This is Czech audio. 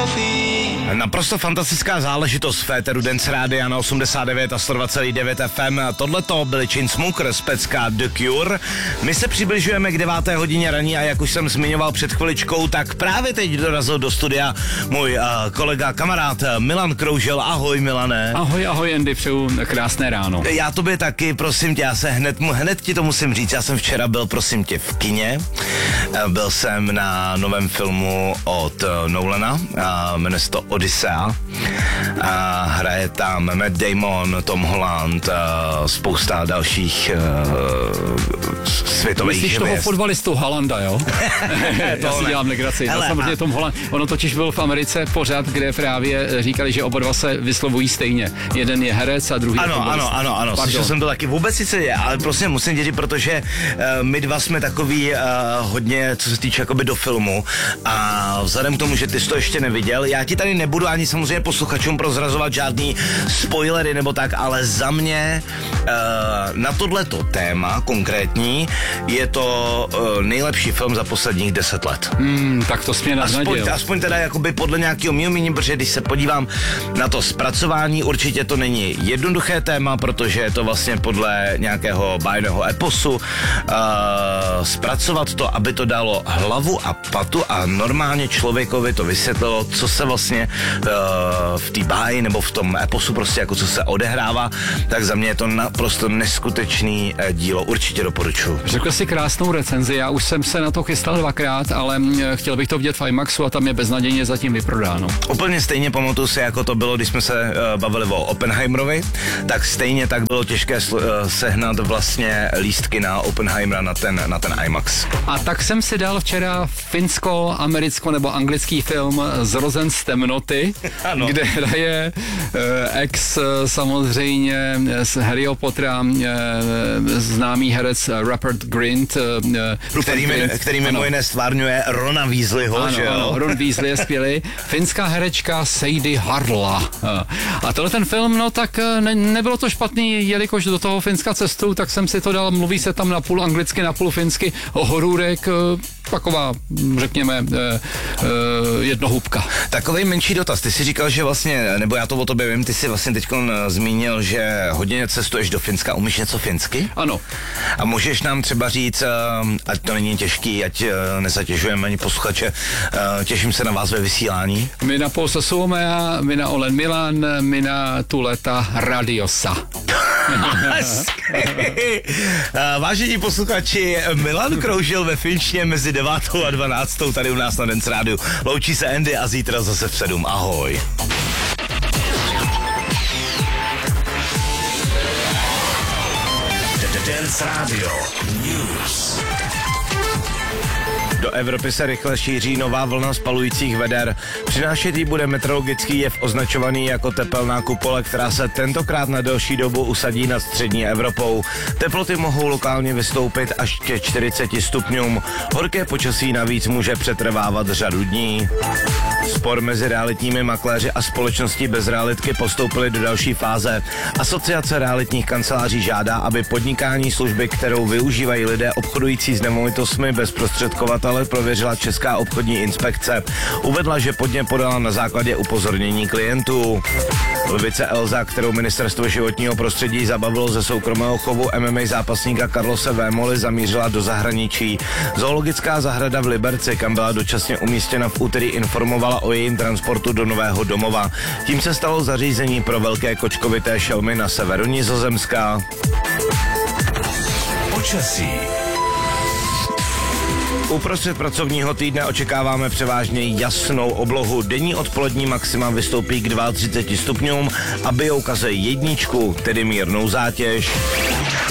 Naprosto fantastická záležitost v éteru Dance Rádia na 89 a 102,9 FM. Tohleto byly Chainsmokers, pecka The Cure. My se přibližujeme k 9. hodině raní a jak už jsem zmiňoval před chviličkou, tak právě teď dorazil do studia můj kolega, kamarád Milan Kroužel. Ahoj, Milane. Ahoj Andy, přeju krásné ráno. Já tobě taky, prosím tě, já se hned ti to musím říct. Já jsem včera byl, prosím tě, v kině. Byl jsem na novém filmu od Nolana, jmenuje se to Odyssea. Hraje tam Matt Damon, Tom Holland, spousta dalších světových hvězd. Myslíš toho fotbalistu Haalanda, jo? Já si dělám legraci. Samozřejmě Tom Holland, ono totiž byl v Americe pořád, kde právě říkali, že oba dva se vyslovují stejně. Jeden je herec a druhý je fotbalista. Ano, slyšel jsem to taky. Vůbec sice je, ale prostě musím říct, protože my dva jsme takový hodně, co se týče jakoby do filmu, a vzhledem k tomu, že ty jsi to ještě neviděl, já ti tady nebudu ani samozřejmě posluchačům prozrazovat žádný spoilery nebo tak, ale za mě na tohleto téma konkrétní je to nejlepší film za posledních 10 let. Tak to jsi mě navnadil. Aspoň teda jakoby podle nějakého mýho mínění, protože když se podívám na to zpracování, určitě to není jednoduché téma, protože je to vlastně podle nějakého bájného eposu. Zpracovat to, aby to dalo hlavu a patu a normálně člověkovi to vysvětlilo, co se vlastně v té báji nebo v tom eposu prostě jako co se odehrává, tak za mě je to naprosto neskutečný dílo. Určitě doporučuji. Řekl jsi krásnou recenzi, já už jsem se na to chystal 2krát, ale chtěl bych to vidět v IMAXu a tam je beznadějně zatím vyprodáno. Úplně stejně pamatuju si, jako to bylo, když jsme se bavili o Oppenheimerovi, tak stejně tak bylo těžké sehnat vlastně lístky na Oppenheimera na ten IMAX. A tak jsem si dal včera finsko-americko nebo anglický film Zrozen z temnoty, kde hraje ex samozřejmě z Harryho Pottera známý herec Rupert Grint. Který mimo jiné stvárňuje Rona Weasleyho, že jo? Ano, Ron Weasley je skvělý. Finská herečka Sadie Harla. A tenhle ten film, no tak nebylo to špatný, jelikož do toho Finska cestu, tak jsem si to dal, mluví se tam napůl anglicky, napůl finsky, horůrek, taková, řekněme, jednohubka. Takový menší dotaz. Ty jsi říkal, že vlastně, nebo já to o tobě vím, ty jsi vlastně teď zmínil, že hodně cestuješ do Finska. Umíš něco finsky? Ano. A můžeš nám třeba říct, ať to není těžký, ať nezatěžujeme ani posluchače, těším se na vás ve vysílání. Minä poussa Suomea, minä olen Milan, minä tuleta radiossa. Vážení posluchači, Milan Kroužel ve finštině mezi 9. a 12. tady u nás na Dance Rádiu. Loučí se Andy a zítra zase v 7. Ahoj. Dance Radio News. Do Evropy se rychle šíří nová vlna spalujících veder. Přinášet jí bude meteorologický jev označovaný jako tepelná kupole, která se tentokrát na delší dobu usadí nad střední Evropou. Teploty mohou lokálně vystoupit až ke 40 stupňům. Horké počasí navíc může přetrvávat řadu dní. Spor mezi realitními makléři a společností bez realitky postoupily do další fáze. Asociace realitních kanceláří žádá, aby podnikání služby, kterou využívají lidé obchodující s nemovitostmi bez prostředkovatele, prověřila Česká obchodní inspekce. Uvedla, že podnět podala na základě upozornění klientů. Lvice Elza, kterou ministerstvo životního prostředí zabavilo ze soukromého chovu MMA zápasníka Carlose Vémoly, zamířila do zahraničí. Zoologická zahrada v Liberci, kam byla dočasně umístěna v úterý, informovala o jejím transportu do nového domova. Tím se stalo zařízení pro velké kočkovité šelmy na severu Nizozemska. Počasí. Uprostřed pracovního týdne očekáváme převážně jasnou oblohu. Denní odpolední maxima vystoupí k 32 stupňům a bijou kaze jedničku, tedy mírnou zátěž.